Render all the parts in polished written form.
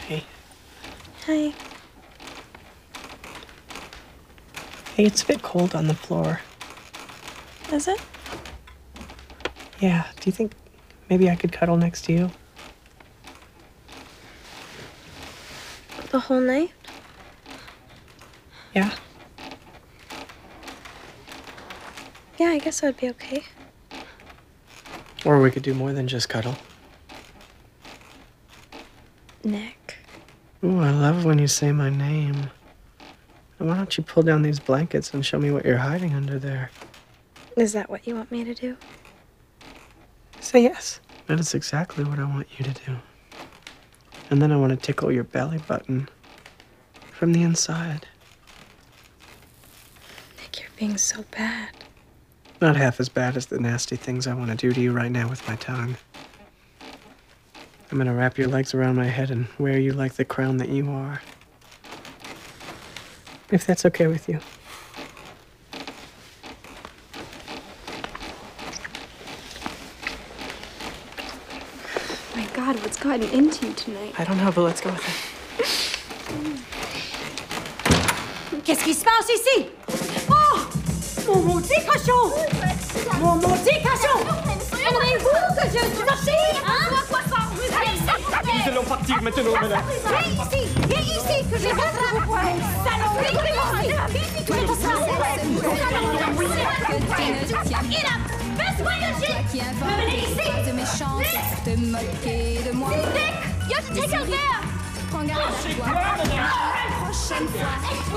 Hey. Hi. Hey, it's a bit cold on the floor. Is it? Yeah, do you think maybe I could cuddle next to you? The whole night? Yeah? Yeah, I guess that would be okay. Or we could do more than just cuddle. Nick. Ooh, I love when you say my name. Why don't you pull down these blankets and show me what you're hiding under there? Is that what you want me to do? Say yes. That is exactly what I want you to do. And then I want to tickle your belly button from the inside. Nick, you're being so bad. Not half as bad as the nasty things I want to do to you right now with my tongue. I'm gonna wrap your legs around my head and wear you like the crown that you are. If that's okay with you. My God, what's gotten into you tonight? I don't know, but let's go with it. Qu'est-ce qui se passe ici? Oh! Mon maudit cochon! Mon maudit cochon! Aimeriez-vous que je marche? Hein? Nous allons partir maintenant, madame. Viens ici, que je rattrape! Salaud! Tu me Baisse-moi le gîte! Revenez ici! De méchance, te moquer de moi. Nick! You have to take her there! Prends garde à toi. La prochaine fois.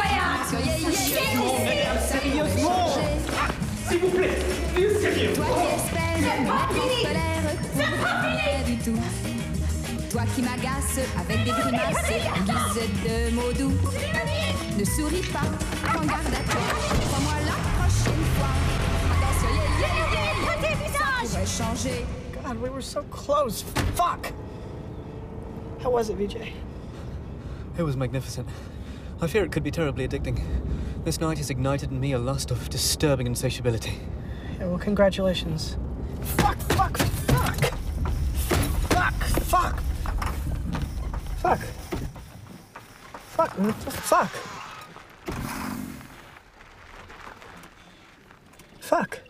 Sérieusement! S'il vous plaît, plus sérieux! Toi qui espères me mettre en colère pour rien du tout. Toi qui m'agaces avec des grimaces en guise de mots doux. Ne souris pas, prends garde à toi. Prends-moi la prochaine fois. Ça pourrait changer. God, we were so close. Fuck! How was it, VJ? It was magnificent. I fear it could be terribly addicting. This night has ignited in me a lust of disturbing insatiability. Yeah, well, congratulations. Fuck, fuck, fuck! Fuck, fuck! Fuck. Fuck, what the fuck? Fuck.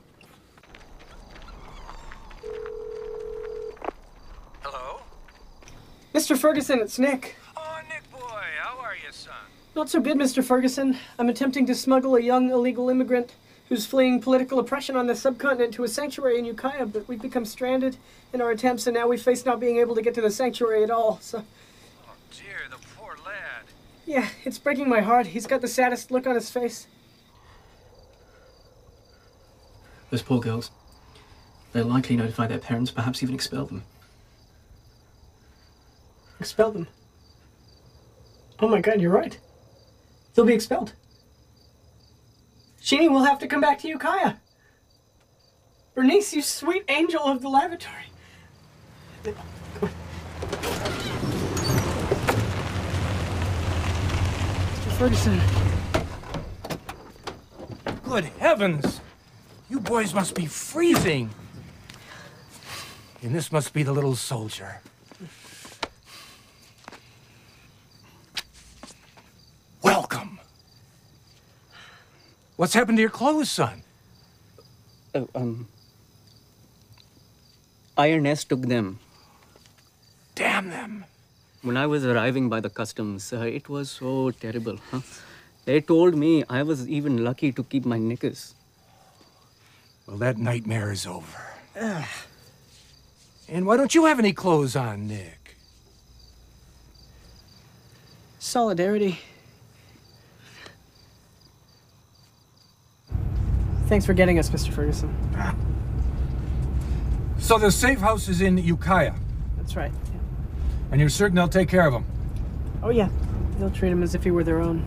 Hello? Mr. Ferguson, it's Nick. Oh, Nick boy, how are you, son? Not so good, Mr. Ferguson. I'm attempting to smuggle a young illegal immigrant who's fleeing political oppression on the subcontinent to a sanctuary in Ukiah, but we've become stranded in our attempts, and now we face not being able to get to the sanctuary at all, so... Oh, dear, the poor lad. Yeah, it's breaking my heart. He's got the saddest look on his face. Those poor girls. They'll likely notify their parents, perhaps even expel them. Expel them? Oh my God, you're right. They'll be expelled. Sheenie will have to come back to Ukiah. Bernice, you sweet angel of the lavatory. Mr. Ferguson. Good heavens! You boys must be freezing. And this must be the little soldier. Welcome. What's happened to your clothes, son? IRS took them. Damn them. When I was arriving by the customs, it was so terrible. Huh? They told me I was even lucky to keep my knickers. Well, that nightmare is over. And why don't you have any clothes on, Nick? Solidarity. Thanks for getting us, Mr. Ferguson. So the safe house is in Ukiah, That's right. Yeah. and you're certain they'll take care of him? Oh, yeah. They'll treat him as if he were their own.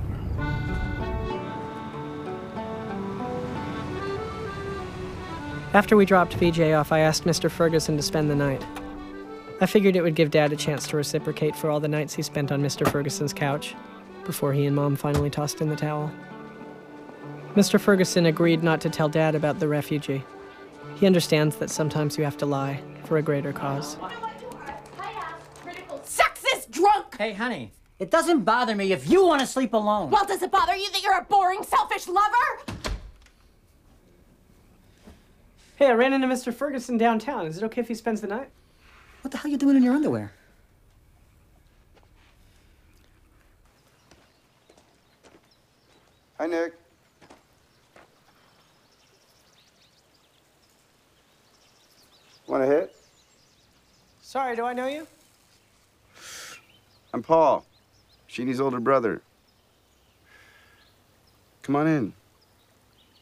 After we dropped VJ off, I asked Mr. Ferguson to spend the night. I figured it would give Dad a chance to reciprocate for all the nights he spent on Mr. Ferguson's couch, before he and Mom finally tossed in the towel. Mr. Ferguson agreed not to tell Dad about the refugee. He understands that sometimes you have to lie for a greater cause. Sexist drunk! Hey, honey, it doesn't bother me if you want to sleep alone. Well, does it bother you that you're a boring, selfish lover? Hey, I ran into Mr. Ferguson downtown. Is it okay if he spends the night? What the hell are you doing in your underwear? Hi, Nick. Want a hit? Sorry, do I know you? I'm Paul, Sheeny's older brother. Come on in.